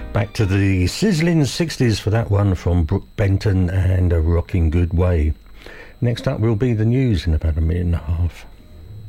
Back to the sizzling 60s for that one from Brooke Benton and A Rocking Good Way. Next up will be the news in about a minute and a half.